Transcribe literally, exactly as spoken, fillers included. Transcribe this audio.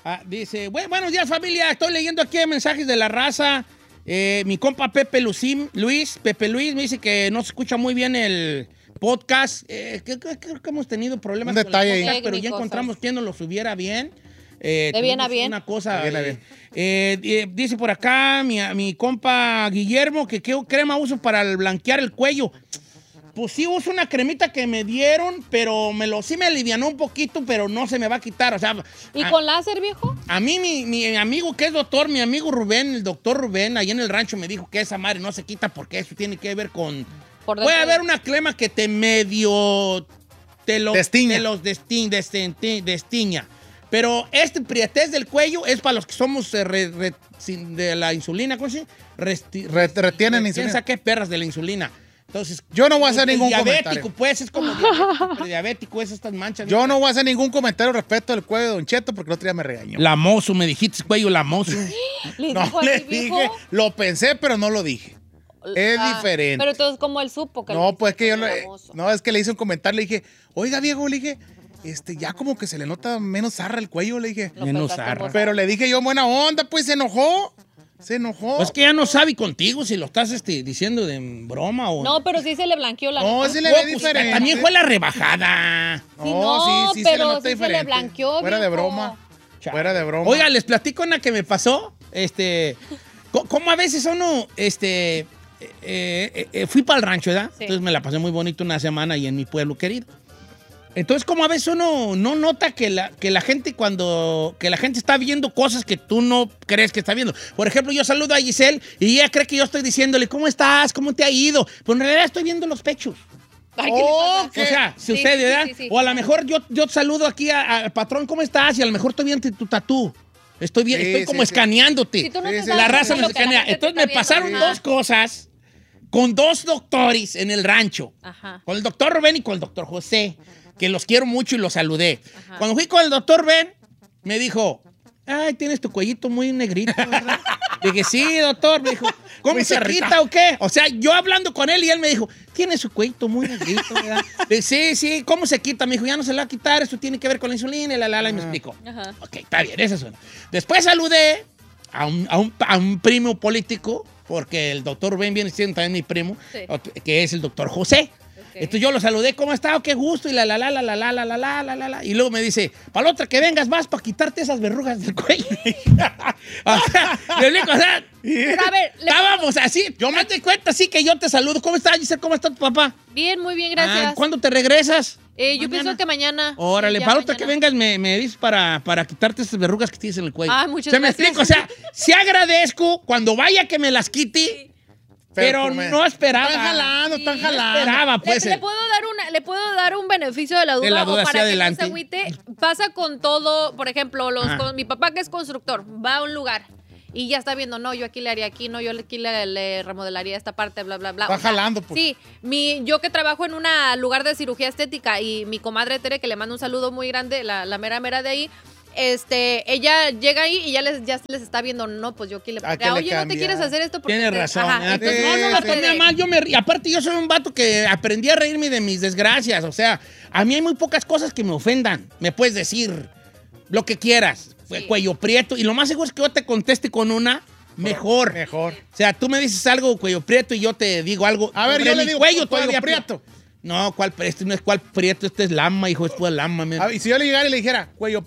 Ah, dice, "Bu- buenos días familia, estoy leyendo aquí mensajes de la raza. Eh, mi compa Pepe Lucín, Luis, Pepe Luis me dice que no se escucha muy bien el podcast. Eh, que- que- creo que hemos tenido problemas Un con el detalle ahí. podcast, pero ya Técnicos, encontramos quien nos lo subiera bien. Eh, De bien a tuvimos bien. Una cosa, De bien a eh, bien. eh, eh, dice por acá mi, mi compa Guillermo que qué crema uso para el blanquear el cuello. Pues sí uso una cremita que me dieron, pero me lo, sí me alivianó un poquito, pero no se me va a quitar. O sea, ¿Y a- con láser, viejo? a mí, mi, mi amigo que es doctor, mi amigo Rubén, el doctor Rubén, ahí en el rancho me dijo que esa madre no se quita porque eso tiene que ver con... Por Puede dentro. haber una crema que te medio... Te, lo, Destiña. te los destin, destin- destiña. Pero este prietez del cuello es para los que somos eh, re- re- sin- de la insulina. ¿Cómo se dice? Resti- Re- retienen ¿Quién insulina. sabe qué perras de la insulina? Entonces... Yo no voy a hacer el ningún diabético, comentario. pues, es como diabético, diabético, es estas manchas. Yo no voy a hacer ningún comentario respecto del cuello de Don Cheto porque el otro día me regañó. Lamoso, me dijiste, cuello lamoso. ¿Le No dijo le así, viejo? dije, lo pensé, pero no lo dije. Es Ah, diferente. Pero entonces, ¿cómo él supo que No, le pues que yo dijiste le, famoso? no, es que le hice un comentario, le dije, oiga viejo, le dije, este, ya como que se le nota menos zarra el cuello, le dije. Lo Menos pensaste en zarra. voz Pero le dije yo buena onda, pues se enojó. Se enojó. Pues que ya no sabe contigo si lo estás este, diciendo de broma o... No, pero sí se le blanqueó la No, neta. ese le Oh, ve pues, diferente. también fue la rebajada. Sí, no, sí, sí se le pero nota sí se le diferente. blanqueó, Fuera de viejo. broma. Fuera de broma. Oiga, les platico una que me pasó. Este, co- como a veces uno, este, eh, eh, eh, fui para el rancho, ¿verdad? Sí. Entonces me la pasé muy bonito una semana ahí en mi pueblo querido. Entonces, como a veces uno no nota que la, que la gente cuando, que la gente está viendo cosas que tú no crees que está viendo. Por ejemplo, yo saludo a Giselle y ella cree que yo estoy diciéndole, ¿cómo estás? ¿Cómo te ha ido? Pero en realidad estoy viendo los pechos. Ay, ¿qué le Oh, pasa? O sea, Sí, sucede, sí, ¿verdad? sí, sí. O a lo mejor yo, yo saludo aquí a- al patrón, ¿cómo estás? Y a lo mejor estoy viendo tu tatú. Estoy, bien, Sí, estoy sí, como sí. escaneándote. Si tú no Sí, te sí, sabes La raza lo me que la escanea. gente te Entonces me está viendo, pasaron ajá. dos cosas con dos doctores en el rancho. Ajá. Con el doctor Rubén y con el doctor José, que los quiero mucho y los saludé. Ajá. Cuando fui con el doctor Rubén, me dijo, ay, tienes tu cuellito muy negrito, ¿verdad? Dije, sí, doctor. Me dijo, ¿cómo Muy se cerrita. quita o qué? O sea, yo hablando con él y él me dijo, tiene su cuellito muy negrito, ¿verdad? Dije, sí, sí, ¿cómo se quita? Me dijo, ya no se le va a quitar, eso tiene que ver con la insulina y la, la, la, y me explicó. Ajá. Ok, está bien, esa es una. Después saludé a un, a un, a un primo político, porque el doctor Rubén viene siendo también mi primo, Sí. que es el doctor José. Ok. Entonces yo lo saludé, ¿cómo está? Oh, qué gusto, y la la la la la la la la la la la la. Y luego me dice, para la otra que vengas vas para quitarte esas verrugas del cuello. O sea, le explico, o sea, Pero a ver, le- estábamos así, yo me te cuenta así que yo te saludo. ¿Cómo estás, Giselle? ¿Cómo está tu papá? bien, muy bien, gracias. Ah, ¿cuándo te regresas? Eh, yo Mañana. pienso que mañana. Órale, Sí, ya para otra que mañana. vengas me, me dices para, para quitarte esas verrugas que tienes en el cuello. Ah, muchas ¿Se me gracias. explico? O sea, sí agradezco cuando vaya que me las quite, pero, por me- no esperaba. Están jalando, están Sí. jalando. esperaba, Le, pues. le puedo dar una, le puedo dar un beneficio de la duda, De la duda, o sí, para que adelante. no se agüite. Pasa con todo, por ejemplo, los Ajá. con mi papá que es constructor, va a un lugar y ya está viendo, no, yo aquí le haría aquí, no, yo aquí le, le remodelaría esta parte, bla, bla, bla. Va O sea, jalando, pues. Sí, mi, yo que trabajo en un lugar de cirugía estética y mi comadre Tere, que le mando un saludo muy grande, la, la mera mera de ahí, este, ella llega ahí y ya les, ya les está viendo, no, pues yo aquí le ¿A qué pondría, le oye, ¿no te cambia? quieres hacer esto? Porque Tienes te- razón. Ajá, ¿eh? entonces, Sí, no, no la sí. tomé mal. Yo me, y aparte, yo soy un vato que aprendí a reírme de mis desgracias. O sea, a mí hay muy pocas cosas que me ofendan. Me puedes decir lo que quieras. Fue Sí. cuello prieto. Y lo más seguro es que yo te conteste con una mejor. Mejor. O sea, tú me dices algo, cuello prieto, y yo te digo algo. A ver, sobre yo le mi digo, cuello cuello todavía prieto. No, ¿cuál? Este no es cuál prieto, este es lama, hijo, es pura lama. man. Ah, y si yo le llegara y le dijera, cuello